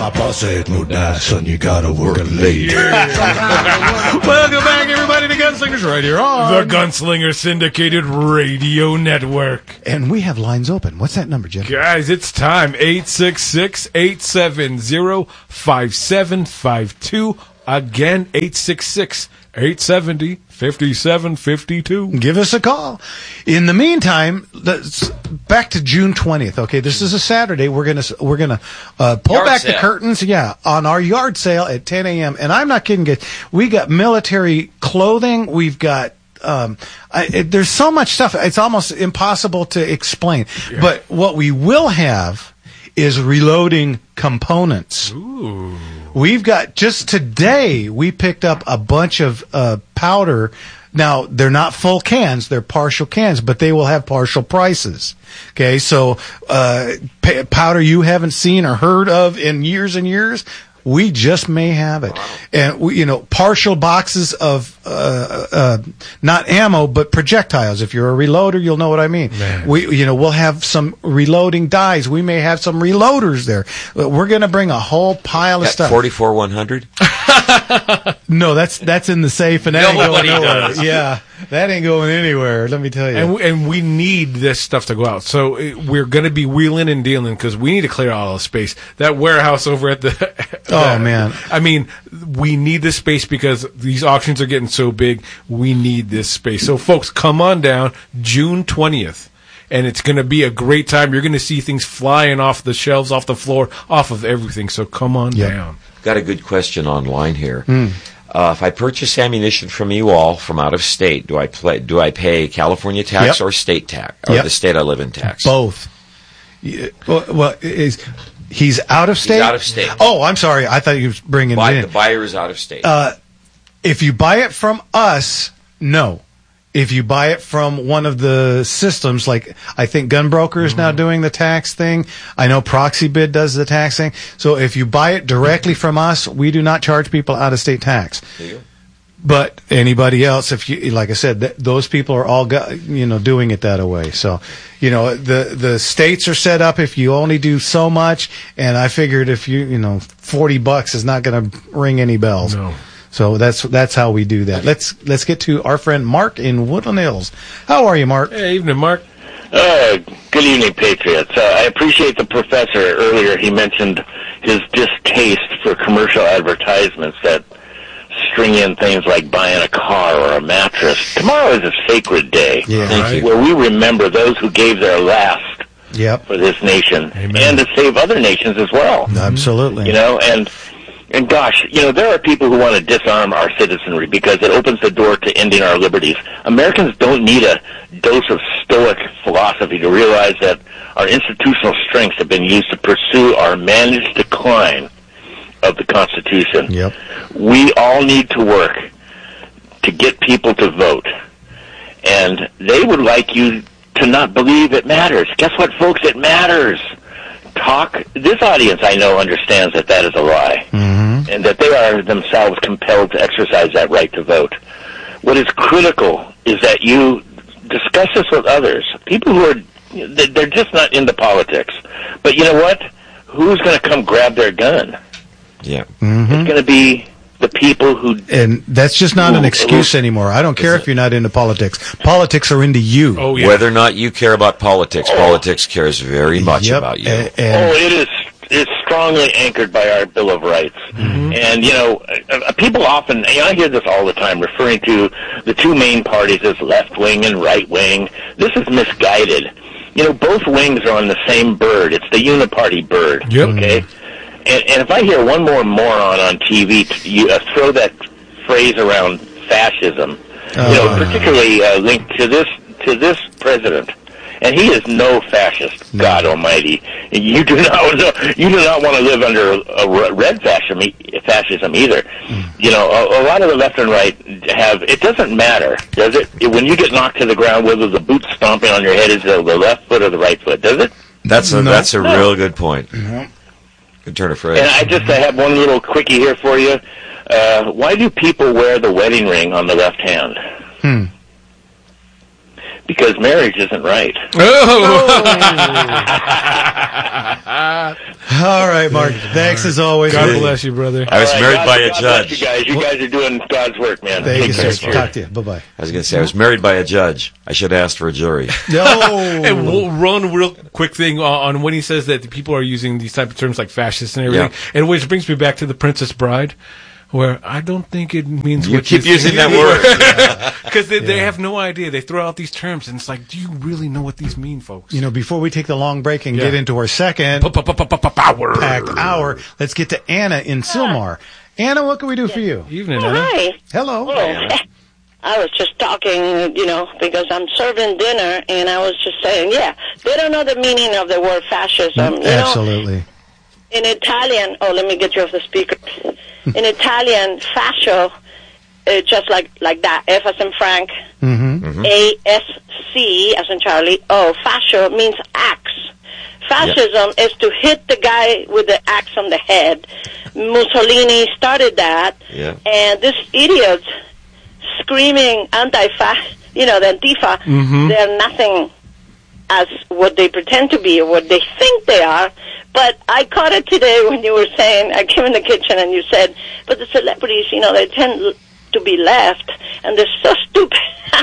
Papa said no die, son, you gotta work late. Welcome back, everybody, to Gunslingers right here on the Gunslinger Syndicated Radio Network. And we have lines open. What's that number, Jim? Guys, it's time. 866-870-5752. Again, 866-870-5752. Give us a call. In the meantime, back to June 20th. Okay, this is a Saturday. We're gonna pull yard back sale. the curtains. Yeah, on our yard sale at 10 a.m. And I'm not kidding, guys. We got military clothing. We've got. There's so much stuff. It's almost impossible to explain. Yeah. But what we will have is reloading components. Ooh. We've got, just today, we picked up a bunch of powder. Now, they're not full cans, they're partial cans, but they will have partial prices. Okay, so powder you haven't seen or heard of in years and years, we just may have it. And, partial boxes of, not ammo, but projectiles. If you're a reloader, you'll know what I mean. Man. We'll have some reloading dies. We may have some reloaders there. We're going to bring a whole pile of stuff. 44-100? No, that's in the safe, and that ain't Nobody going nowhere. does. Yeah, that ain't going anywhere, let me tell you. And we need this stuff to go out. So we're going to be wheeling and dealing because we need to clear all the space. That warehouse over at the... Oh, man. I mean, we need this space because these auctions are getting so big. We need this space. So, folks, come on down June 20th. And it's going to be a great time. You're going to see things flying off the shelves, off the floor, off of everything. So come on down. Got a good question online here. If I purchase ammunition from you all from out of state, do I pay California tax or state tax, or the state I live in tax? Both. Well, he's out of state? He's out of state. Oh, I'm sorry. I thought you were bringing it in. The buyer is out of state. If you buy it from us, no. If you buy it from one of the systems, like I think Gunbroker is now doing the tax thing. I know ProxyBid does the tax thing. So if you buy it directly from us, we do not charge people out-of-state tax. But anybody else, if you, like I said, those people are all doing it that way. So, the states are set up if you only do so much, and I figured if $40 is not going to ring any bells. No. So that's how we do that. Let's get to our friend Mark in Woodland Hills. How are you, Mark? Hey, evening, Mark. Good evening, Patriots. I appreciate the professor earlier. He mentioned his distaste for commercial advertisements that string in things like buying a car or a mattress. Tomorrow is a sacred day where we remember those who gave their last for this nation and to save other nations as well. Absolutely. And gosh, there are people who want to disarm our citizenry because it opens the door to ending our liberties. Americans don't need a dose of stoic philosophy to realize that our institutional strengths have been used to pursue our managed decline of the Constitution. We all need to work to get people to vote. And they would like you to not believe it matters. Guess what, folks? It matters. This audience, I know, understands that is a lie, and that they are themselves compelled to exercise that right to vote. What is critical is that you discuss this with others, people who are, they're just not into politics. But you know what? Who's going to come grab their gun? It's going to be the people who... And that's just not an excuse anymore. I don't care if you're not into politics. Politics are into you. Oh, yeah. Whether or not you care about politics, politics cares very much about you. It's strongly anchored by our Bill of Rights. And, people often, I hear this all the time, referring to the two main parties as left wing and right wing. This is misguided. Both wings are on the same bird. It's the uniparty bird. Okay? And if I hear one more moron on TV throw that phrase around fascism, particularly linked to this president, and he is no fascist, God Almighty. You do not want to live under a red fascism either. A lot of the left and right have. It doesn't matter, does it? When you get knocked to the ground, whether the boot stomping on your head is the left foot or the right foot, does it? That's a real good point. Good turn of phrase. And I have one little quickie here for you. Why do people wear the wedding ring on the left hand? because marriage isn't right. All right, Mark. Thanks as always. God bless you, brother. I was married by a God judge. bless you guys. You guys are doing God's work, man. Thank you, Take sir. care. Talk to you. Bye-bye. I was going to say, I was married by a judge. I should have asked for a jury. No. And we'll run real quick thing on when he says that the people are using these type of terms like fascist and everything. Yeah. And which brings me back to The Princess Bride, where I don't think it means You what keep you using think. that word. Because they have no idea. They throw out these terms, and it's like, do you really know what these mean, folks? You know, before we take the long break and get into our second Power. packed hour, let's get to Anna in Sylmar. Anna, what can we do for you? Evening, Oh, Anna. hi. Hello. Oh, I was just talking, because I'm serving dinner, and I was just saying, they don't know the meaning of the word fascism. Absolutely. In Italian, let me get you off the speaker. In Italian, fascio, just like that, F as in Frank, A-S-C as in Charlie, fascio means axe. Fascism is to hit the guy with the axe on the head. Mussolini started that, and this idiot screaming anti-fa, the Antifa, they're nothing as what they pretend to be or what they think they are. But I caught it today when you were saying, I came in the kitchen and you said, but the celebrities, they tend to be left, and they're so stupid.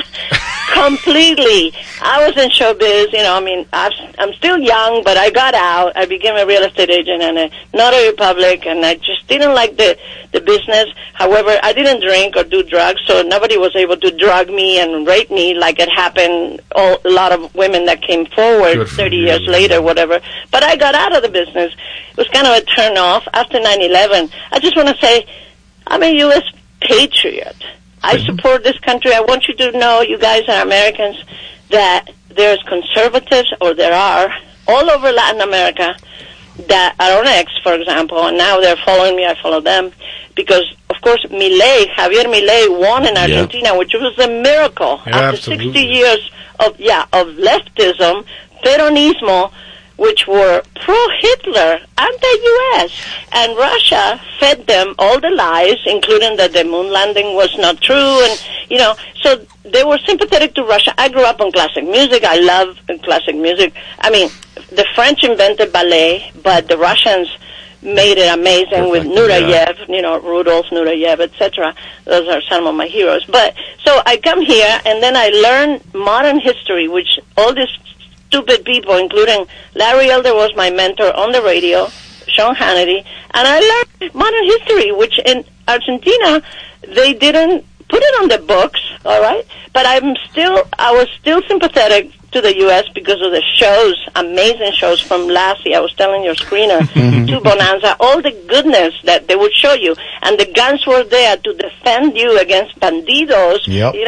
Completely. I was in showbiz, I'm still young, but I got out. I became a real estate agent and a notary public, and I just didn't like the business. However, I didn't drink or do drugs, so nobody was able to drug me and rape me like it happened a lot of women that came forward 30 years later, whatever. But I got out of the business. It was kind of a turn off after 9/11. I just want to say, I'm a U.S. patriot. I support this country. I want you to know, you guys are Americans, that there's conservatives, or there are, all over Latin America, that are on X, for example, and now they're following me, I follow them, because, of course, Javier Milei won in Argentina, which was a miracle. After 60 years of leftism, Peronismo, which were pro-Hitler, anti-U.S., and Russia fed them all the lies, including that the moon landing was not true, and, so they were sympathetic to Russia. I grew up on classic music. I love classic music. The French invented ballet, but the Russians made it amazing with Nureyev, Rudolf Nureyev, etc. Those are some of my heroes. But, so I come here, and then I learn modern history, which all these stupid people, including Larry Elder was my mentor on the radio, Sean Hannity, and I learned modern history, which in Argentina, they didn't put it on the books, all right? But I was still sympathetic to the U.S. because of the shows, amazing shows from Lassie, I was telling your screener, to Bonanza, all the goodness that they would show you. And the guns were there to defend you against bandidos,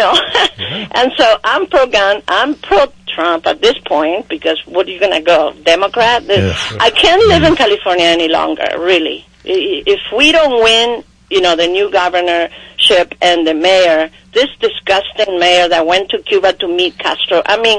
And so I'm pro-gun, I'm pro-Trump at this point, because what are you going to go, Democrat? I can't live in California any longer, really. If we don't win, the new governorship and the mayor, this disgusting mayor that went to Cuba to meet Castro.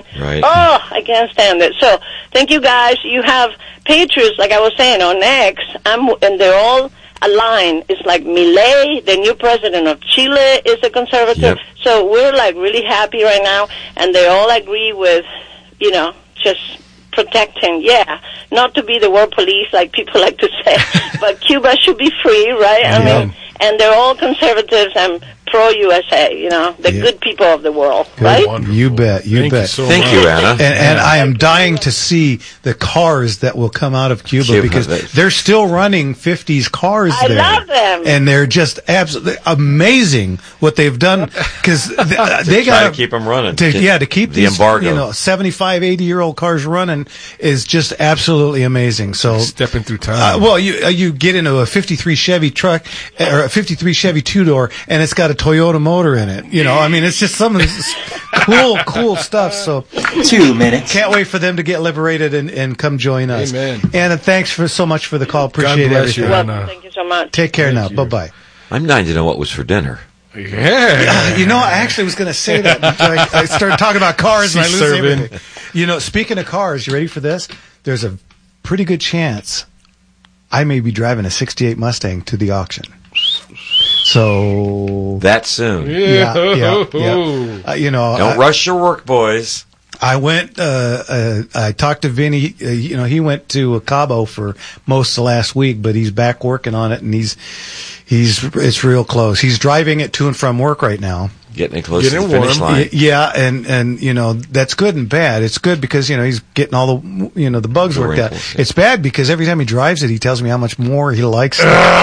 I can't stand it. So, thank you guys. You have patriots, like I was saying, on X, and they're all aligned. It's like Milei, the new president of Chile, is a conservative. So we're like really happy right now, and they all agree with, just protecting, not to be the world police like people like to say, but Cuba should be free, right? And they're all conservatives and pro-USA, the good people of the world, right? Wonderful. You bet. You bet. Thank you, Anna. And I am dying to see the cars that will come out of Cuba because they're still running 50s cars there. I love them. And they're just absolutely amazing what they've done because they got to keep them running. To keep the these embargo. 75, 80-year-old cars running is just absolutely amazing. So stepping through time. You get into a 53 Chevy truck or a 53 Chevy two-door and it's got a Toyota motor in it. It's just some of this cool stuff. So 2 minutes. Can't wait for them to get liberated and come join us. Amen. Anna, thanks so much for the call. Appreciate everything. Thank you so much. Take care now. Bye-bye. I'm dying to know what was for dinner. I actually was going to say that. I started talking about cars and I lose everything. Speaking of cars, you ready for this? There's a pretty good chance I may be driving a 68 Mustang to the auction. So that soon. Yeah. Don't rush your work, boys. I went, I talked to Vinny, he went to Cabo for most of last week, but he's back working on it, and it's real close. He's driving it to and from work right now. Getting it close to the finish line. Yeah, and that's good and bad. It's good because, he's getting all the, the bugs worked out. Yeah. It's bad because every time he drives it, he tells me how much more he likes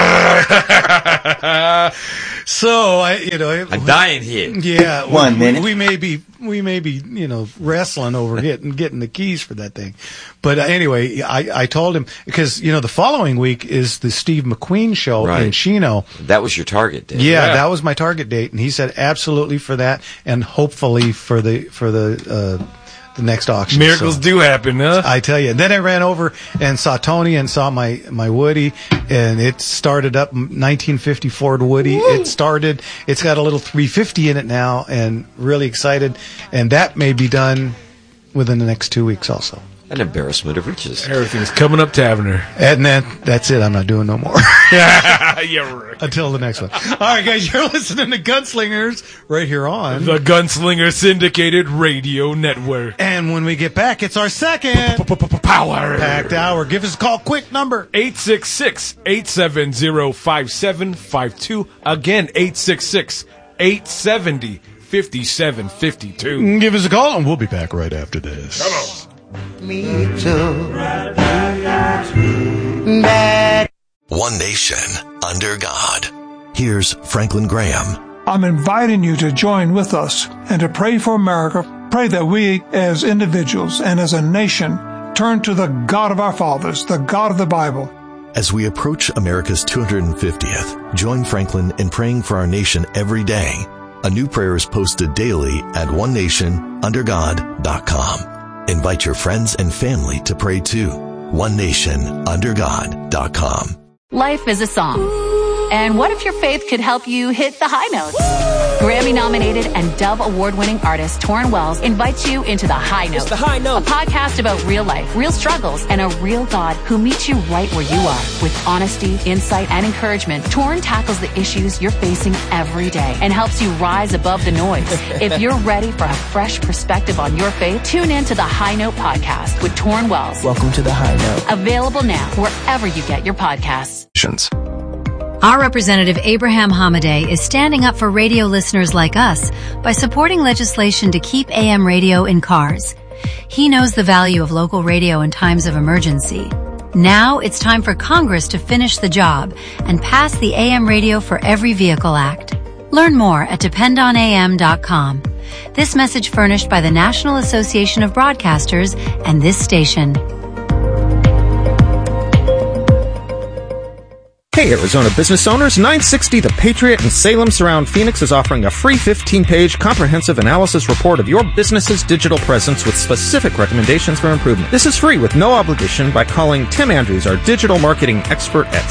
it. So I'm dying here. Yeah. 1 minute. We may be, wrestling over getting the keys for that thing. But anyway, I told him, because, the following week is the Steve McQueen show in Chino. That was your target date. Yeah, that was my target date. And he said absolutely for that, and hopefully for the next auction. Miracles do happen, huh? I tell you. Then I ran over and saw Tony and saw my Woody, and it started up, 1950 Ford Woody. Woo! It's got a little 350 in it now, and really excited. And that may be done within the next 2 weeks also. An embarrassment of riches. Everything's coming up, Tavener. And then that's it. I'm not doing no more. Yeah, right. Until the next one. All right, guys, you're listening to Gunslingers right here on the Gunslinger Syndicated Radio Network. And when we get back, it's our second Power Packed Hour. Give us a call. Quick number. 866-870-5752. Again, 866-870-5752. Give us a call, and we'll be back right after this. Come on. Me too. One nation under God. Here's Franklin Graham. I'm inviting you to join with us and to pray for America. Pray that we as individuals and as a nation turn to the God of our fathers, the God of the Bible. As we approach America's 250th, join Franklin in praying for our nation every day. A new prayer is posted daily at onenationundergod.com. Invite your friends and family to pray too. onenationundergod.com. Life is a song. And what if your faith could help you hit the high notes? Grammy-nominated and Dove Award-winning artist Torrin Wells invites you into The High Note. It's The High Note. A podcast about real life, real struggles, and a real God who meets you right where you are. With honesty, insight, and encouragement, Torrin tackles the issues you're facing every day and helps you rise above the noise. If you're ready for a fresh perspective on your faith, tune in to The High Note podcast with Torrin Wells. Welcome to The High Note. Available now wherever you get your podcasts. Our representative Abraham Hamadeh is standing up for radio listeners like us by supporting legislation to keep AM radio in cars. He knows the value of local radio in times of emergency. Now it's time for Congress to finish the job and pass the AM Radio for Every Vehicle Act. Learn more at dependonam.com. This message furnished by the National Association of Broadcasters and this station. Hey, Arizona business owners, 960 The Patriot in Salem Surround Phoenix is offering a free 15-page comprehensive analysis report of your business's digital presence with specific recommendations for improvement. This is free with no obligation by calling Tim Andrews, our digital marketing expert, at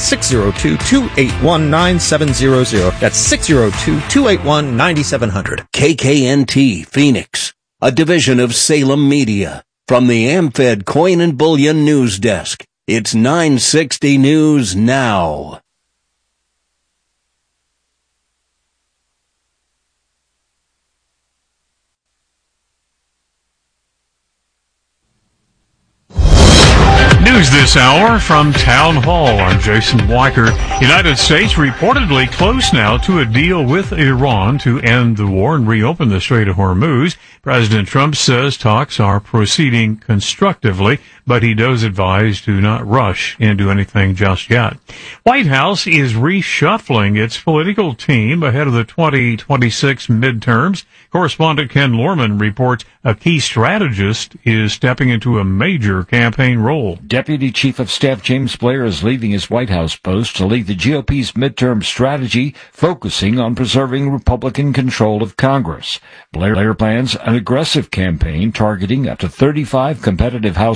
602-281-9700. That's 602-281-9700. KKNT Phoenix, a division of Salem Media. From the AmFed Coin and Bullion News Desk. It's 960 News Now. News this hour from Town Hall. I'm Jason Weicker. United States reportedly close now to a deal with Iran to end the war and reopen the Strait of Hormuz. President Trump says talks are proceeding constructively, but he does advise to not rush into anything just yet. White House is reshuffling its political team ahead of the 2026 midterms. Correspondent Ken Lorman reports a key strategist is stepping into a major campaign role. Deputy Chief of Staff James Blair is leaving his White House post to lead the GOP's midterm strategy, focusing on preserving Republican control of Congress. Blair plans an aggressive campaign targeting up to 35 competitive House races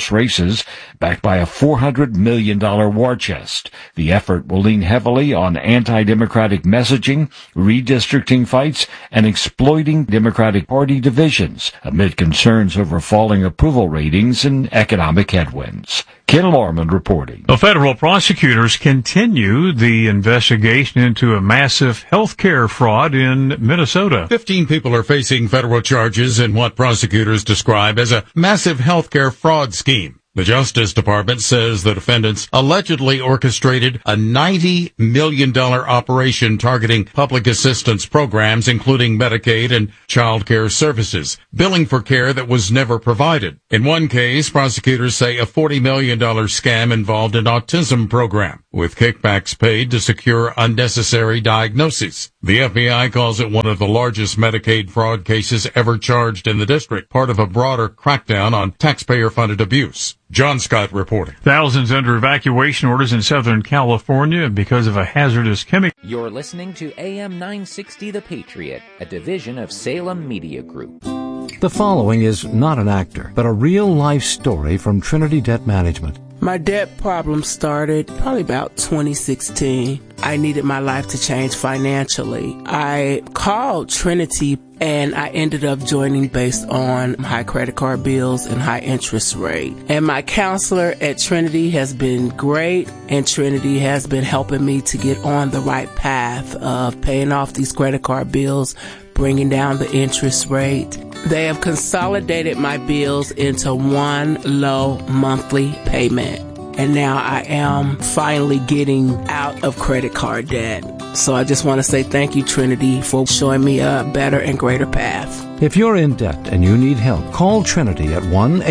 forces, backed by a $400 million war chest. The effort will lean heavily on anti-democratic messaging, redistricting fights, and exploiting Democratic Party divisions amid concerns over falling approval ratings and economic headwinds. Ken Lorman reporting. The federal prosecutors continue the investigation into a massive health care fraud in Minnesota. 15 people are facing federal charges in what prosecutors describe as a massive health care fraud scheme. The Justice Department says the defendants allegedly orchestrated a $90 million operation targeting public assistance programs, including Medicaid and child care services, billing for care that was never provided. In one case, prosecutors say a $40 million scam involved an autism program, with kickbacks paid to secure unnecessary diagnoses. The FBI calls it one of the largest Medicaid fraud cases ever charged in the district, part of a broader crackdown on taxpayer-funded abuse. John Scott reporting. Thousands under evacuation orders in Southern California because of a hazardous chemical. You're listening to AM 960 The Patriot, a division of Salem Media Group. The following is not an actor, but a real-life story from Trinity Debt Management. My debt problem started probably about 2016. I needed my life to change financially. I called Trinity and I ended up joining based on high credit card bills and high interest rate. And my counselor at Trinity has been great, and Trinity has been helping me to get on the right path of paying off these credit card bills, bringing down the interest rate. They have consolidated my bills into one low monthly payment. And now I am finally getting out of credit card debt. So I just want to say thank you, Trinity, for showing me a better and greater path. If you're in debt and you need help, call Trinity at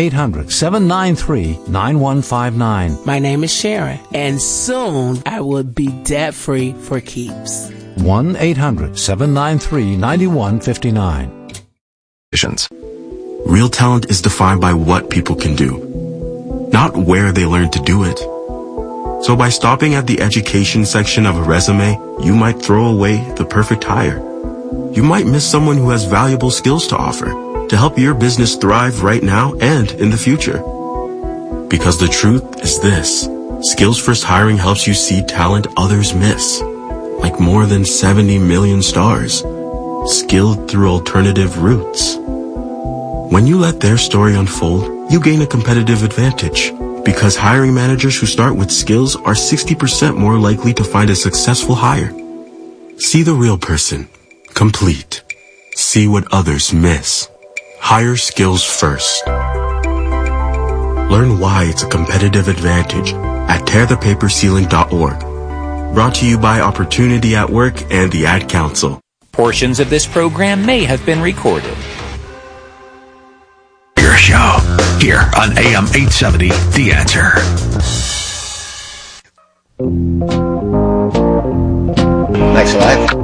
1-800-793-9159. My name is Sharon, and soon I will be debt-free for keeps. 1-800-793-9159. Real talent is defined by what people can do, not where they learn to do it. So by stopping at the education section of a resume, you might throw away the perfect hire. You might miss someone who has valuable skills to offer to help your business thrive right now and in the future. Because the truth is this: Skills First Hiring helps you see talent others miss, like more than 70 million stars, skilled through alternative routes. When you let their story unfold, you gain a competitive advantage, because hiring managers who start with skills are 60% more likely to find a successful hire. See the real person. Complete. See what others miss. Hire skills first. Learn why it's a competitive advantage at tearthepaperceiling.org. Brought to you by Opportunity at Work and the Ad Council. Portions of this program may have been recorded. Your show here on AM 870, The Answer. Next slide.